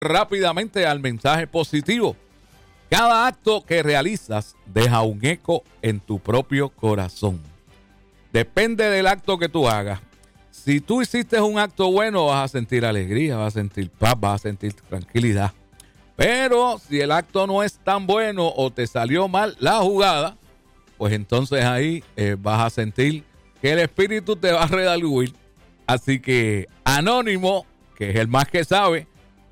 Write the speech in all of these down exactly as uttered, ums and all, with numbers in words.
rápidamente al mensaje positivo. Cada acto que realizas deja un eco en tu propio corazón. Depende del acto que tú hagas. Si tú hiciste un acto bueno, vas a sentir alegría, vas a sentir paz, vas a sentir tranquilidad. Pero si el acto no es tan bueno o te salió mal la jugada, pues entonces ahí eh, vas a sentir que el espíritu te va a redarguir. Así que Anónimo, que es el más que sabe,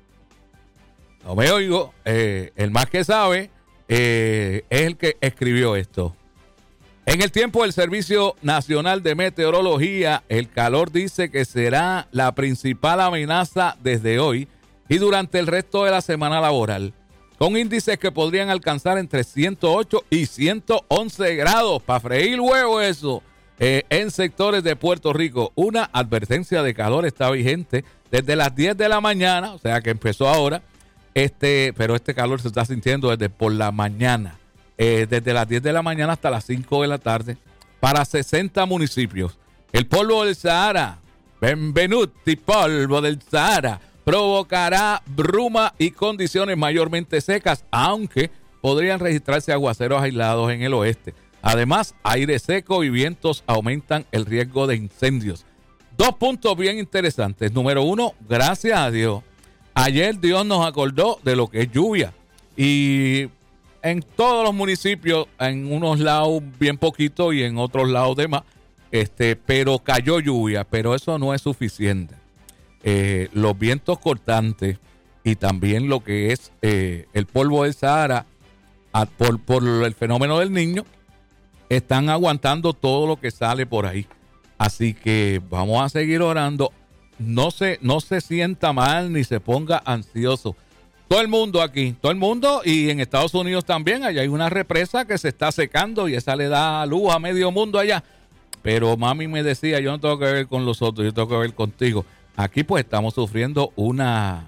no me oigo, eh, el más que sabe eh, es el que escribió esto. En el tiempo del Servicio Nacional de Meteorología, el calor dice que será la principal amenaza desde hoy y durante el resto de la semana laboral, con índices que podrían alcanzar entre ciento ocho y ciento once grados, para freír huevo eso, eh, en sectores de Puerto Rico. Una advertencia de calor está vigente desde las diez de la mañana, o sea que empezó ahora, este, pero este calor se está sintiendo desde por la mañana, eh, desde las diez de la mañana hasta las cinco de la tarde, para sesenta municipios. El polvo del Sahara, benvenuti polvo del Sahara, provocará bruma y condiciones mayormente secas, aunque podrían registrarse aguaceros aislados en el oeste. Además, aire seco y vientos aumentan el riesgo de incendios. Dos puntos bien interesantes. Número uno, gracias a Dios, ayer Dios nos acordó de lo que es lluvia. Y en todos los municipios, en unos lados bien poquito y en otros lados de más, este, pero cayó lluvia, pero eso no es suficiente. Eh, los vientos cortantes y también lo que es eh, el polvo del Sahara a, por, por el fenómeno del Niño están aguantando todo lo que sale por ahí. Así que vamos a seguir orando. No se, no se sienta mal ni se ponga ansioso. Todo el mundo aquí, todo el mundo, y en Estados Unidos también, allá hay una represa que se está secando y esa le da luz a medio mundo allá. Pero mami me decía, yo no tengo que ver con los otros, yo tengo que ver contigo. Aquí pues estamos sufriendo una,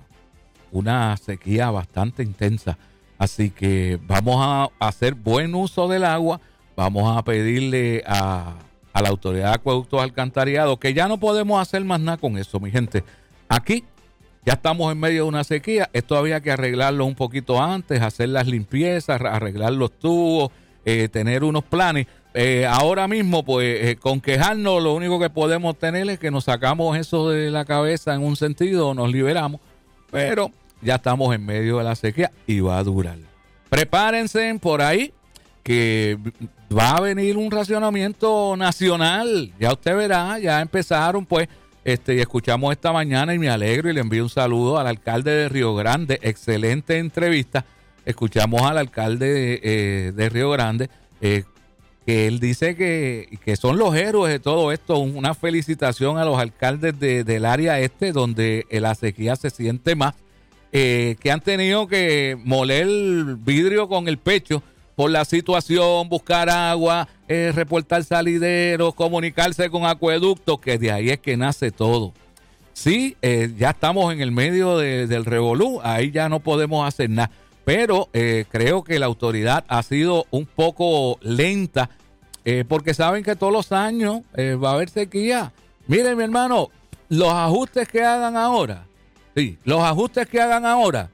una sequía bastante intensa. Así que vamos a hacer buen uso del agua. Vamos a pedirle a, a la Autoridad de Acueductos y Alcantarillados que ya no podemos hacer más nada con eso, mi gente. Aquí ya estamos en medio de una sequía. Esto había que arreglarlo un poquito antes, hacer las limpiezas, arreglar los tubos, eh, tener unos planes. Eh, ahora mismo, pues, eh, con quejarnos, lo único que podemos tener es que nos sacamos eso de la cabeza en un sentido, nos liberamos, pero ya estamos en medio de la sequía y va a durar. Prepárense por ahí, que va a venir un racionamiento nacional. Ya usted verá, ya empezaron, pues, este, y escuchamos esta mañana y me alegro y le envío un saludo al alcalde de Río Grande. Excelente entrevista. Escuchamos al alcalde de, eh, de Río Grande, eh, que él dice que, que son los héroes de todo esto. Una felicitación a los alcaldes de, del área este, donde la sequía se siente más, eh, que han tenido que moler vidrio con el pecho por la situación, buscar agua, eh, reportar salideros, comunicarse con acueductos, que de ahí es que nace todo. Sí, eh, ya estamos en el medio de, del revolú, ahí ya no podemos hacer nada. Pero eh, creo que la autoridad ha sido un poco lenta, eh, porque saben que todos los años eh, va a haber sequía. Miren, mi hermano, los ajustes que hagan ahora, sí, los ajustes que hagan ahora,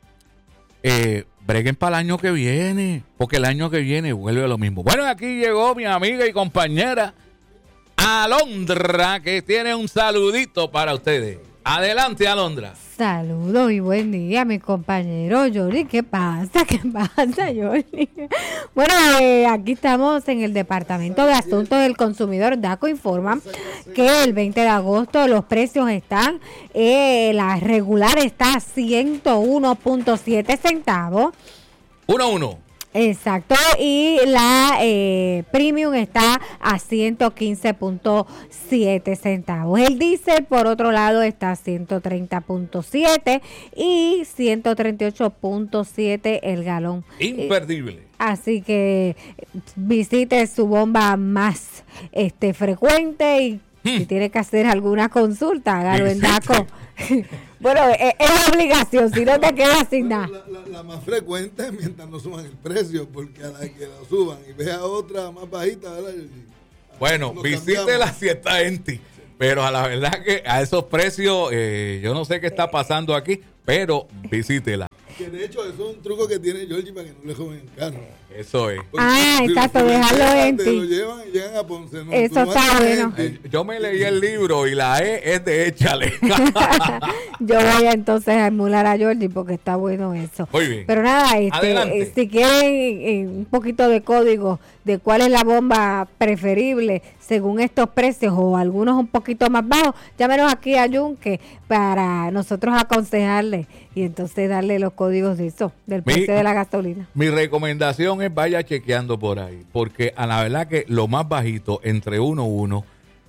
eh, breguen para el año que viene, porque el año que viene vuelve lo mismo. Bueno, aquí llegó mi amiga y compañera Alondra, que tiene un saludito para ustedes. Adelante, Alondra. Saludos y buen día, mi compañero Johnny. ¿Qué pasa? ¿Qué pasa, Johnny? Bueno, eh, aquí estamos en el Departamento de Asuntos del Consumidor. DACO informa que el veinte de agosto los precios están, eh, la regular está a ciento uno punto siete centavos. Uno a uno. Exacto, y la eh, premium está a ciento quince punto siete centavos. El diésel, por otro lado, está a ciento treinta punto siete y ciento treinta y ocho punto siete el galón. Imperdible. Así que visite su bomba más este frecuente y hmm. si tiene que hacer alguna consulta, hágalo en DACO. Bueno, es, es obligación, si no te quedas sin nada. La, la, la más frecuente es mientras no suban el precio, porque a la que lo suban y vea otra más bajita, ¿verdad? Bueno, visite la si está empty. Pero a la verdad que a esos precios, eh, yo no sé qué está pasando aquí, pero visítela. Que de hecho eso es un truco que tiene Georgie para que no le joven el carro. Eso es. Porque Ah, si- exacto, si lo dejarlo llevan, en te ti. lo llevan y llegan a Ponce. No, Eso tú no vas está a tener bueno. gente. Eh, Yo me leí el libro y la E es de échale. Yo voy a, entonces a emular a Georgie porque está bueno eso. Muy bien. Pero nada, este, Adelante. eh, si quieren eh, un poquito de código de cuál es la bomba preferible según estos precios o algunos un poquito más bajos, llámenos aquí a Yunque para nosotros aconsejarle y entonces darle los códigos de eso, del Mi- precio de la gasolina. Mi recomendación es vaya chequeando por ahí, porque a la verdad que lo más bajito entre uno punto uno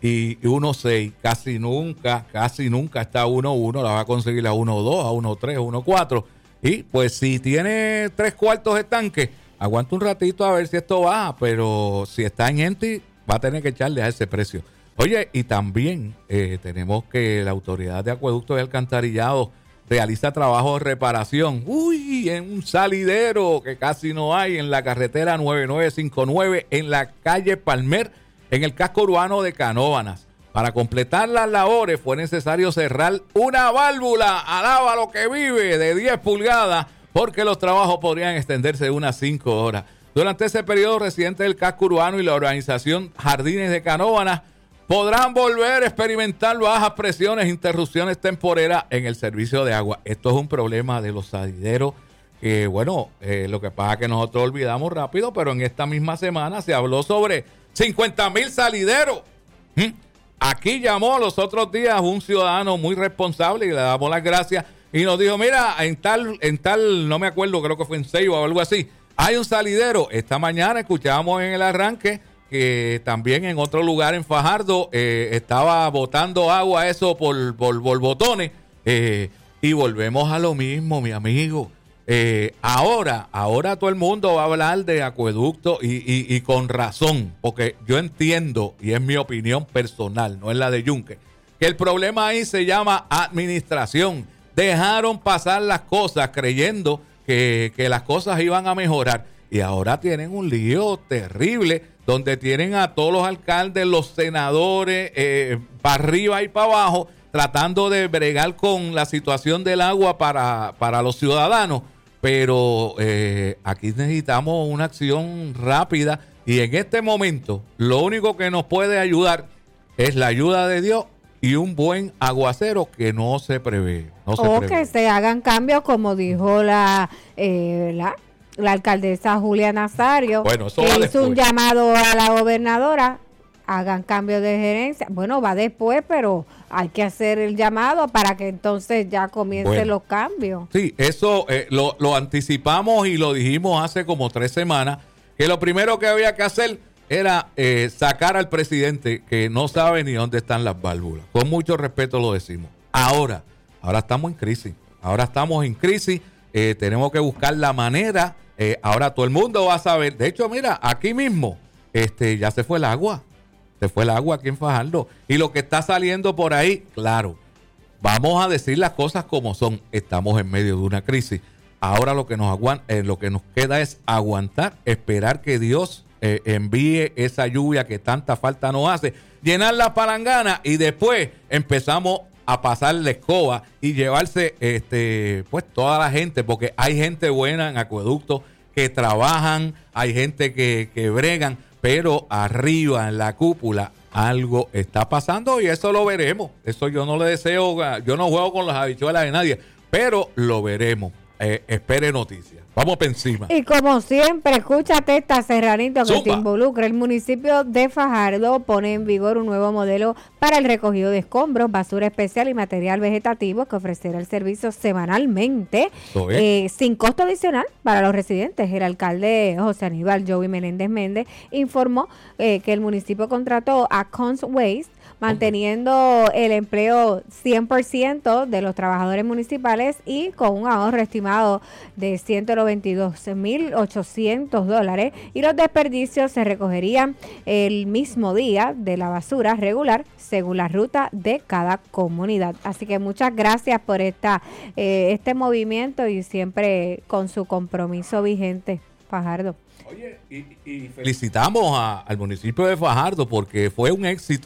y uno punto seis casi nunca, casi nunca está uno punto uno, la va a conseguir a uno punto dos, a uno punto tres, a uno punto cuatro. Y pues si tiene tres cuartos de tanque, aguanta un ratito a ver si esto baja, pero si está en empty, va a tener que echarle a ese precio. Oye, y también eh, tenemos que la Autoridad de Acueductos y Alcantarillado realiza trabajos de reparación. Uy, en un salidero que casi no hay en la carretera nueve nueve cinco nueve en la calle Palmer, en el casco urbano de Canóvanas. Para completar las labores fue necesario cerrar una válvula, alaba lo que vive, de diez pulgadas, porque los trabajos podrían extenderse de unas cinco horas. Durante ese periodo, residentes del casco urbano y la organización Jardines de Canóvanas podrán volver a experimentar bajas presiones e interrupciones temporeras en el servicio de agua. Esto es un problema de los salideros, que bueno, eh, lo que pasa es que nosotros olvidamos rápido, pero en esta misma semana se habló sobre cincuenta mil salideros. ¿Mm? Aquí llamó los otros días un ciudadano muy responsable y le damos las gracias y nos dijo, mira, en tal, en tal, no me acuerdo, creo que fue en Ceiba o algo así, hay un salidero. Esta mañana escuchábamos en el arranque que también en otro lugar en Fajardo eh, estaba botando agua eso por, por, por botones eh, y volvemos a lo mismo, mi amigo. Eh, ahora, ahora todo el mundo va a hablar de acueducto y, y, y con razón, porque yo entiendo, y es mi opinión personal, no es la de Yunque, que el problema ahí se llama administración. Dejaron pasar las cosas creyendo que, que las cosas iban a mejorar y ahora tienen un lío terrible donde tienen a todos los alcaldes, los senadores, eh, para arriba y para abajo, tratando de bregar con la situación del agua para, para los ciudadanos. Pero eh, aquí necesitamos una acción rápida y en este momento lo único que nos puede ayudar es la ayuda de Dios y un buen aguacero que no se prevé. No se o prevé. que se hagan cambios, como dijo la, eh, la, la alcaldesa Julia Nazario, Bueno, eso que va hizo después. un llamado a la gobernadora, hagan cambios de gerencia. Bueno, va después, pero hay que hacer el llamado para que entonces ya comiencen Bueno. los cambios. Sí, eso eh, lo, lo anticipamos y lo dijimos hace como tres semanas, que lo primero que había que hacer era eh, sacar al presidente que no sabe ni dónde están las válvulas. Con mucho respeto lo decimos. Ahora, ahora estamos en crisis. Ahora estamos en crisis. Eh, tenemos que buscar la manera. Eh, ahora todo el mundo va a saber. De hecho, mira, aquí mismo este, ya se fue el agua. Se fue el agua aquí en Fajardo. Y lo que está saliendo por ahí, claro, vamos a decir las cosas como son. Estamos en medio de una crisis. Ahora lo que nos aguanta, eh, lo que nos queda es aguantar, esperar que Dios eh, envíe esa lluvia que tanta falta nos hace, llenar la palangana y después empezamos a pasar la escoba y llevarse este pues toda la gente, porque hay gente buena en acueductos que trabajan, hay gente que, que bregan, pero arriba en la cúpula algo está pasando y eso lo veremos. Eso yo no le deseo, yo no juego con las habichuelas de nadie, pero lo veremos. Eh, espere noticias. Vamos para encima. Y como siempre, escúchate esta, Serranito, que Zumba. te involucra. El municipio de Fajardo pone en vigor un nuevo modelo para el recogido de escombros, basura especial y material vegetativo que ofrecerá el servicio semanalmente Eso es. eh, sin costo adicional para los residentes. El alcalde José Aníbal Joey Menéndez Méndez informó eh, que el municipio contrató a Cons Waste, manteniendo el empleo cien por ciento de los trabajadores municipales y con un ahorro estimado de ciento noventa y dos mil ochocientos dólares, y los desperdicios se recogerían el mismo día de la basura regular según la ruta de cada comunidad. Así que muchas gracias por esta eh, este movimiento y siempre con su compromiso vigente, Fajardo. Oye, y, y felicitamos a- al municipio de Fajardo porque fue un éxito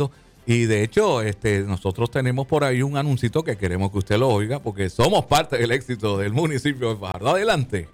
Y de hecho, este, nosotros tenemos por ahí un anuncito que queremos que usted lo oiga porque somos parte del éxito del municipio de Fajardo. Adelante.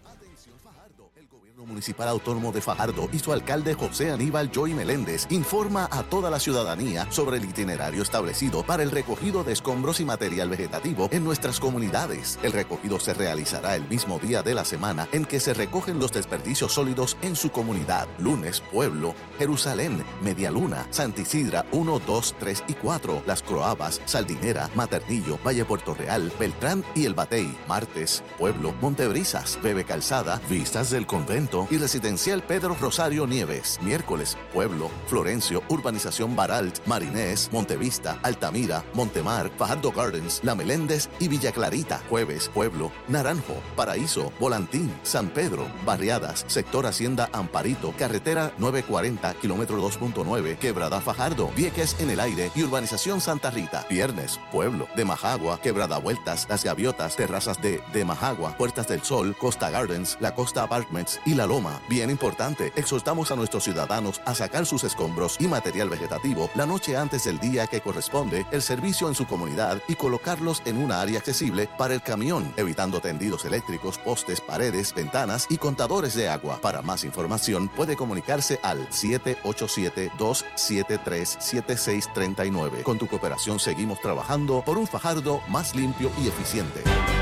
Municipal Autónomo de Fajardo y su alcalde José Aníbal Joy Meléndez informa a toda la ciudadanía sobre el itinerario establecido para el recogido de escombros y material vegetativo en nuestras comunidades. El recogido se realizará el mismo día de la semana en que se recogen los desperdicios sólidos en su comunidad. Lunes, Pueblo, Jerusalén, Media Luna, Santa Isidra uno, dos, tres y cuatro, Las Croabas, Saldinera, Maternillo, Valle Puerto Real, Beltrán y El Batey. Martes, Pueblo, Montebrisas, Bebe Calzada, Vistas del Convento y Residencial Pedro Rosario Nieves. Miércoles, Pueblo, Florencio, Urbanización Baralt, Marinés, Montevista, Altamira, Montemar, Fajardo Gardens, La Meléndez y Villa Clarita. Jueves, Pueblo, Naranjo, Paraíso, Volantín, San Pedro, Barriadas, Sector Hacienda Amparito, Carretera novecientos cuarenta, kilómetro dos punto nueve, Quebrada Fajardo, Vieques en el Aire y Urbanización Santa Rita. Viernes, Pueblo, de Majagua, Quebrada Vueltas, Las Gaviotas, Terrazas de de Majagua, Puertas del Sol, Costa Gardens, La Costa Apartments y La Loma. Bien importante, exhortamos a nuestros ciudadanos a sacar sus escombros y material vegetativo la noche antes del día que corresponde el servicio en su comunidad y colocarlos en una área accesible para el camión, evitando tendidos eléctricos, postes, paredes, ventanas y contadores de agua. Para más información puede comunicarse al siete ocho siete, dos siete tres, siete seis tres nueve. Con tu cooperación seguimos trabajando por un Fajardo más limpio y eficiente.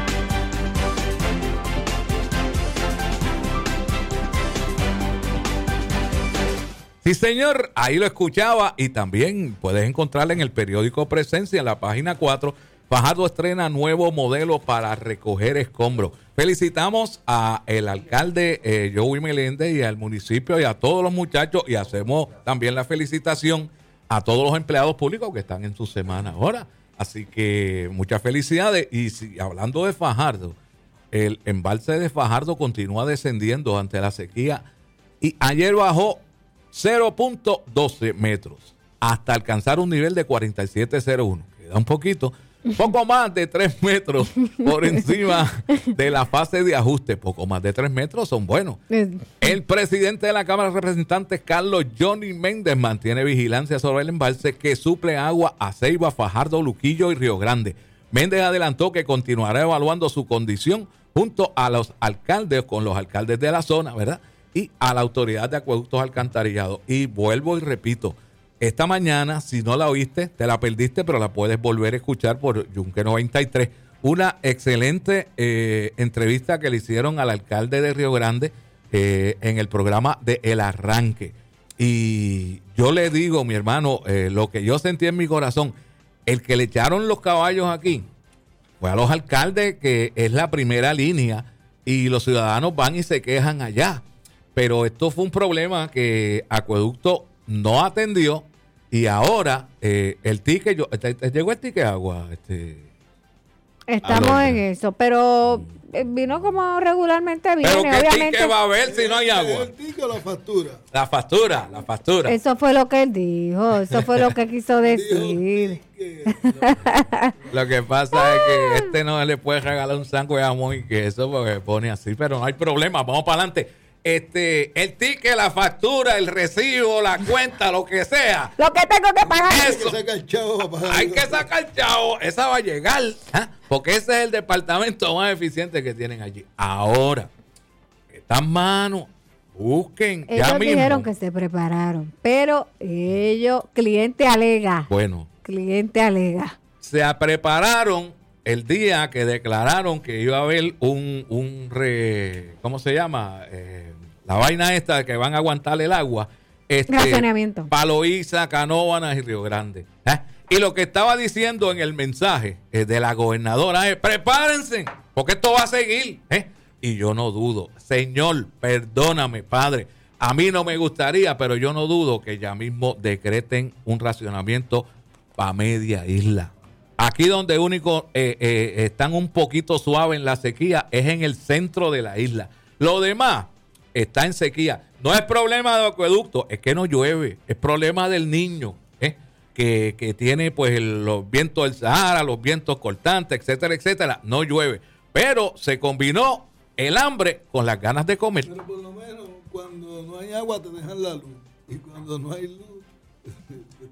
Sí, señor, ahí lo escuchaba y también puedes encontrarla en el periódico Presencia, en la página cuatro. Fajardo estrena nuevo modelo para recoger escombros. Felicitamos a el alcalde eh, Joey Meléndez y al municipio y a todos los muchachos y hacemos también la felicitación a todos los empleados públicos que están en su semana ahora. Así que muchas felicidades. Y si, hablando de Fajardo, el embalse de Fajardo continúa descendiendo ante la sequía y ayer bajó cero punto doce metros hasta alcanzar un nivel de cuarenta y siete punto cero uno. Queda un poquito, poco más de tres metros por encima de la fase de ajuste. Poco más de tres metros son buenos. El presidente de la Cámara de Representantes, Carlos Johnny Méndez, mantiene vigilancia sobre el embalse que suple agua a Ceiba, Fajardo, Luquillo y Río Grande. Méndez adelantó que continuará evaluando su condición junto a los alcaldes, con los alcaldes de la zona, ¿verdad?, y a la Autoridad de Acueductos Alcantarillados. Y vuelvo y repito, esta mañana, si no la oíste, te la perdiste, pero la puedes volver a escuchar por Yunque noventa y tres. Una excelente eh, entrevista que le hicieron al alcalde de Río Grande eh, en el programa de El Arranque. Y yo le digo, mi hermano, eh, lo que yo sentí en mi corazón, el que le echaron los caballos aquí fue a los alcaldes, que es la primera línea, y los ciudadanos van y se quejan allá. Pero esto fue un problema que Acueducto no atendió y ahora eh, el ticket, yo, te, te llegó el ticket agua. Este, Estamos en eso, pero vino como regularmente viene. Pero ¿qué obviamente, ticket va a haber si no hay agua? ¿El ticket o la factura? La factura, la factura. Eso fue lo que él dijo, eso fue lo que quiso decir. Lo que pasa es que este no le puede regalar un sándwich de jamón y queso porque pone así, pero no hay problema, vamos para adelante. Este, el ticket, la factura, el recibo, la cuenta, lo que sea. Lo que tengo que pagar. Eso. Hay que sacar chavo para pagar. Hay que sacar chavo. Esa va a llegar. ¿eh? Porque ese es el departamento más eficiente que tienen allí. Ahora, estas manos, busquen. Ellos ya mismo. dijeron que se prepararon, pero ellos, cliente alega. Bueno. Cliente alega. Se prepararon el día que declararon que iba a haber un, un re, ¿cómo se llama? Eh, la vaina esta de que van a aguantar el agua. Este, Racionamiento. Paloíza, Canóvanas y Río Grande. ¿eh? Y lo que estaba diciendo en el mensaje eh, de la gobernadora es, prepárense, porque esto va a seguir. ¿eh? Y yo no dudo, Señor, perdóname, Padre, a mí no me gustaría, pero yo no dudo que ya mismo decreten un racionamiento para media isla. Aquí donde único eh, eh, están un poquito suaves en la sequía es en el centro de la isla. Lo demás está en sequía. No es problema de acueducto, es que no llueve. Es problema del niño, ¿eh? que, que tiene pues el, los vientos del Sahara, los vientos cortantes, etcétera, etcétera. No llueve. Pero se combinó el hambre con las ganas de comer. Pero por lo menos cuando no hay agua te dejan la luz. Y cuando no hay luz te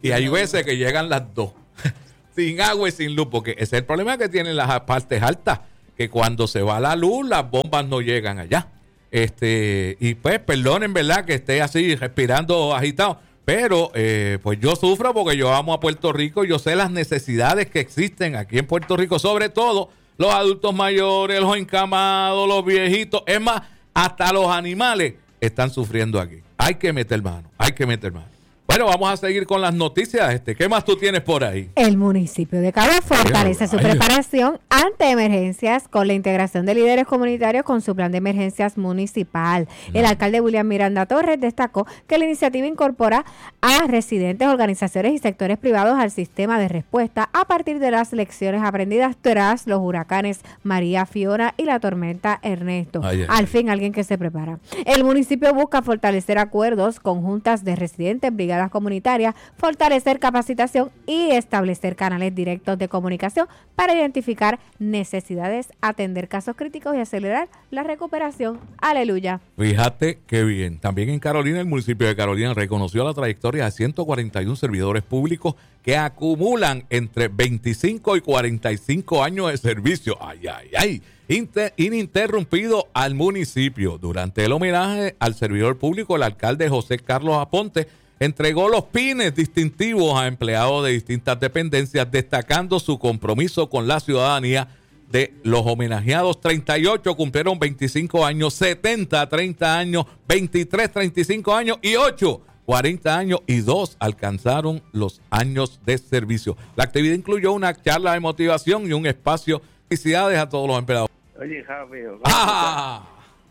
Y hay veces que llegan las dos, sin agua y sin luz, porque ese es el problema que tienen las partes altas, que cuando se va la luz, las bombas no llegan allá. Este, y pues, perdonen, ¿verdad?, que esté así respirando agitado, pero eh, pues yo sufro porque yo amo a Puerto Rico, yo sé las necesidades que existen aquí en Puerto Rico, sobre todo los adultos mayores, los encamados, los viejitos, es más, hasta los animales están sufriendo aquí. Hay que meter mano, hay que meter mano. Bueno, vamos a seguir con las noticias. Este, ¿qué más tú tienes por ahí? El municipio de Cabo fortalece su preparación ante emergencias con la integración de líderes comunitarios con su plan de emergencias municipal. No. El alcalde William Miranda Torres destacó que la iniciativa incorpora a residentes, organizaciones y sectores privados al sistema de respuesta a partir de las lecciones aprendidas tras los huracanes María, Fiona y la tormenta Ernesto. Ay, ay, al fin, alguien que se prepara. El municipio busca fortalecer acuerdos con juntas de residentes, brigadas comunitarias, fortalecer capacitación y establecer canales directos de comunicación para identificar necesidades, atender casos críticos y acelerar la recuperación. Aleluya. Fíjate qué bien. También en Carolina, el municipio de Carolina reconoció la trayectoria de ciento cuarenta y uno servidores públicos que acumulan entre veinticinco y cuarenta y cinco años de servicio. Ay, ay, ay. Inter- ininterrumpido al municipio. Durante el homenaje al servidor público, el alcalde José Carlos Aponte entregó los pines distintivos a empleados de distintas dependencias, destacando su compromiso con la ciudadanía. De los homenajeados, treinta y ocho cumplieron veinticinco años, setenta, treinta años, veintitrés, treinta y cinco años y ocho, cuarenta años y dos alcanzaron los años de servicio. La actividad incluyó una charla de motivación y un espacio. Felicidades a todos los empleados. Oye, Javi. ¡Ah!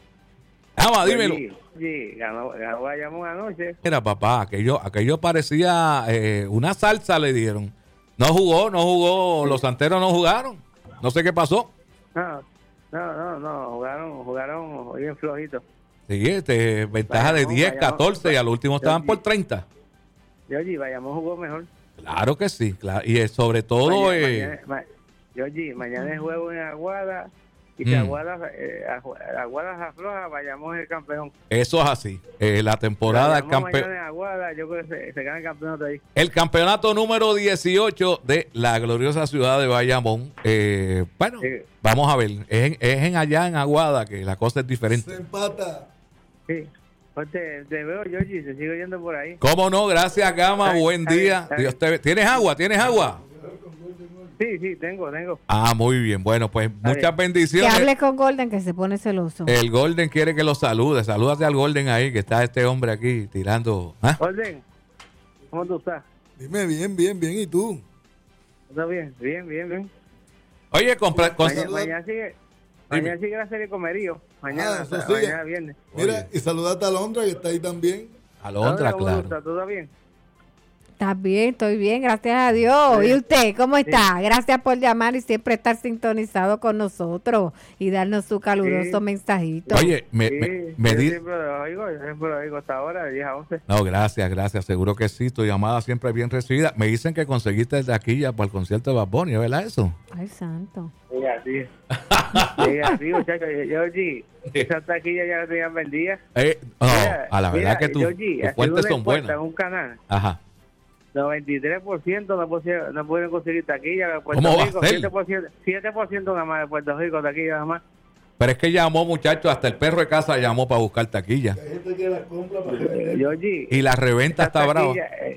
Ama, dímelo. Sí, ganó, ganó Bayamón anoche. Mira, papá, aquello, aquello parecía eh, una salsa le dieron. No jugó, no jugó, los santeros no jugaron. No sé qué pasó. No, no, no, no, jugaron, jugaron bien flojitos. Sí, este, ventaja Bayamón, de diez, Bayamón, catorce y al último estaban por treinta. Yogi, Bayamón jugó mejor. Claro que sí, claro. Y sobre todo... Mañana, eh, mañana, ma, Yogi, mañana es juego en Aguada. Y si mm. Aguadas, eh, Aguadas afloja, Bayamón es el campeón. Eso es así. Eh, la temporada el campeón. Aguada, yo creo que se, se gana el campeonato ahí. El campeonato número dieciocho de la gloriosa ciudad de Bayamón. Eh, bueno, sí. Vamos a ver. Es en, es en allá en Aguada que la cosa es diferente. Se empata. Sí. Pues te, te veo, Georgie, te sigo yendo por ahí. ¿Cómo no? Gracias, Gama. Ay, Buen ay, día. Ay, Dios te... ¿Tienes agua? ¿Tienes agua? Sí, sí, tengo, tengo. Ah, muy bien. Bueno, pues muchas bien. bendiciones. Que hable con Golden, que se pone celoso. El Golden quiere que lo salude. Salúdate al Golden ahí, que está este hombre aquí tirando. ¿Ah? Golden, ¿cómo tú estás? Dime, bien, bien, bien. ¿Y tú? ¿Estás bien? Bien, bien, bien. Oye, compra... Mañana, mañana sigue... Mañana sigue la serie Comerío. Mañana, ah, eso hasta, sigue. mañana viernes. Mira, Oye. y saludate a Alondra, que está ahí también. Alondra, claro. ¿Está todo bien? Estás bien, estoy bien, gracias a Dios. Sí. ¿Y usted cómo está? Sí. Gracias por llamar y siempre estar sintonizado con nosotros y darnos su caluroso sí. mensajito. Oye, me, sí, me, me di... siempre lo oigo, siempre lo oigo hasta ahora, de diez a once. No, gracias, gracias, seguro que sí, tu llamada siempre es bien recibida. Me dicen que conseguiste taquilla para el concierto de Bad Bunny, ¿verdad eso? Ay, santo. Sí, así. Sí, así, muchachos. Georgie, esas taquillas ya las tenían vendidas. Eh, no, mira, a la verdad mira, que tu, Georgie, tus fuentes son buenas. En un canal. Ajá. noventa y tres por ciento no, pusieron, no pueden conseguir taquilla de Puerto ¿Cómo Rico, va a ser? siete por ciento, siete por ciento nada más de Puerto Rico, taquilla nada más. Pero es que llamó, muchachos, hasta el perro de casa llamó para buscar taquilla. Hay gente que la compra para Georgie, y la reventa está brava. Eh,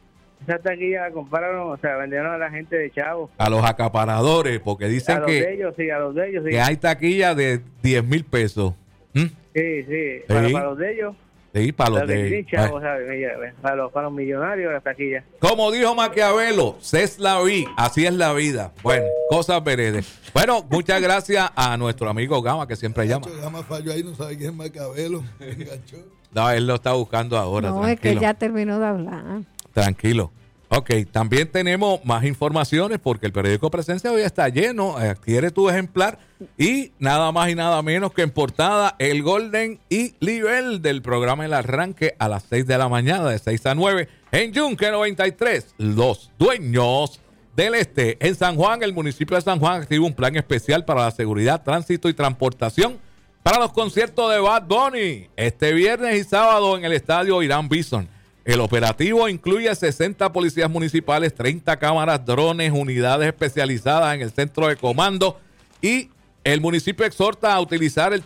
esa taquilla la compraron, o sea, vendieron a la gente de Chavo. A los acaparadores, porque dicen a los que, de ellos, sí, a los de ellos, sí. que hay taquilla de diez mil pesos. ¿Mm? Sí, sí, para, ¿Sí? para los de ellos. Sí, para los, los de, de Chavo, ¿sabes? Para los, para los millonarios las taquillas. Como dijo Maquiavelo, es la vida, así es la vida. Bueno, cosas veredes. Bueno, muchas gracias a nuestro amigo Gama, que siempre llama. Gama falló ahí, no sabe quién es Maquiavelo. Enganchó. No, él lo está buscando ahora. No, tranquilo. es que ya terminó de hablar. Tranquilo. Ok, también tenemos más informaciones porque el periódico Presencia hoy está lleno. Adquiere tu ejemplar y nada más y nada menos que en portada el Golden y Libel del programa El Arranque a las seis de la mañana, de seis a nueve en Yunque noventa y tres. Los dueños del este. En San Juan, el municipio de San Juan activa un plan especial para la seguridad, tránsito y transportación para los conciertos de Bad Bunny este viernes y sábado en el estadio Irán Bison. El operativo incluye sesenta policías municipales, treinta cámaras, drones, unidades especializadas en el centro de comando y el municipio exhorta a utilizar el